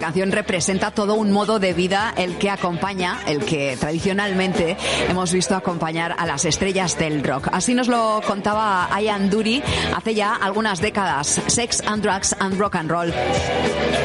canción representa todo un modo de vida el que tradicionalmente hemos visto acompañar a las estrellas del rock. Así nos lo contaba Ian Dury hace ya algunas décadas. Sex and Drugs and Rock and Roll.